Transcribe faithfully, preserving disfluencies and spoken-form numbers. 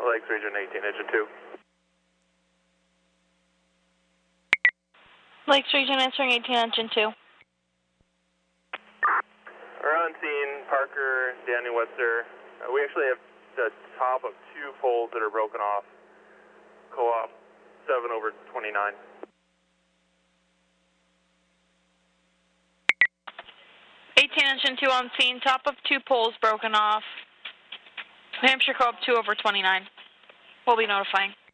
Lakes Region eighteen, engine two. Lakes Region answering eighteen, engine two. We're on scene, Parker, Danny Webster. Uh, we actually have the top of two poles that are broken off. Co-op seven over twenty-nine. eighteen, engine two on scene, top of two poles broken off. New Hampshire Co-op two over twenty-nine. We'll be notifying.